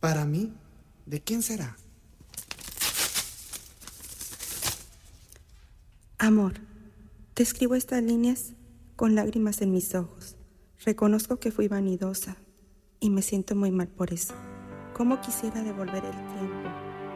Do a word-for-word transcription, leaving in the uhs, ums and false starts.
Para mí, ¿de quién será? Amor, te escribo estas líneas con lágrimas en mis ojos. Reconozco que fui vanidosa y me siento muy mal por eso. ¿Cómo quisiera devolver el tiempo